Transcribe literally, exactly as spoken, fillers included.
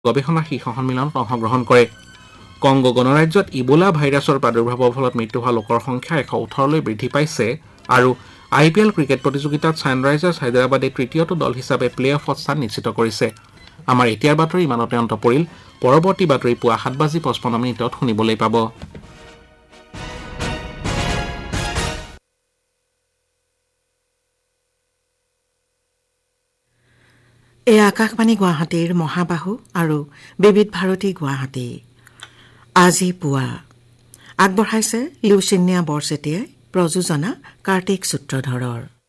গৱেষণা শীৰ্ষ সন্মিলনত অংশগ্ৰহণ কৰে। কংগো গণৰাজ্যত ইবোলা ভাইৰাছৰ প্ৰাদুৰ্ভাৱৰ ফলত মৃত্যু হোৱা লোকৰ সংখ্যা এশ ওঠৰলৈ বৃদ্ধি পাইছে আৰু আই পি এল ক্ৰিকেট প্ৰতিযোগিতাত ছানৰাইজাৰ্ছ হায়দৰাবাদে তৃতীয়টো দল হিচাপে প্লে অফত স্থান নিশ্চিত কৰিছে। আমাৰ এতিয়াৰ বাতৰি ইমানতে অন্ত পৰিল। পৰৱৰ্তী বাতৰি পুৱা সাত বাজি পঁচপন্ন মিনিটত শুনিবলৈ পাব। এই আকাশবাণী গুৱাহাটীৰ মহাবাহু আৰু বিবিধ ভাৰতী গুৱাহাটী আজি পুৱা আগবঢ়াইছে লিউচিনিয়া বৰচেতিয়াই, প্ৰযোজনা কাৰ্তিক সূত্ৰধৰৰ।